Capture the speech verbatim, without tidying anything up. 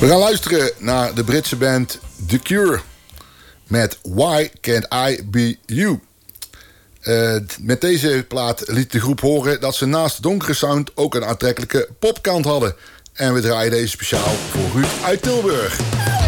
We gaan luisteren naar de Britse band The Cure met Why Can't I Be You. Uh, met deze plaat liet de groep horen dat ze naast de donkere sound ook een aantrekkelijke popkant hadden. En we draaien deze speciaal voor Ruud uit Tilburg.